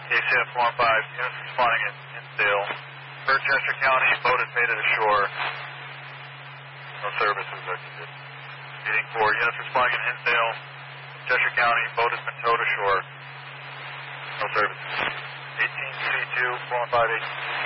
ACF 415, units responding in Hinsdale. Chester County, boat has made it ashore. No services are needed. Meeting 4, units responding in Hinsdale. Chester County, boat has been towed ashore. No services. 18C2, 415, 18C2.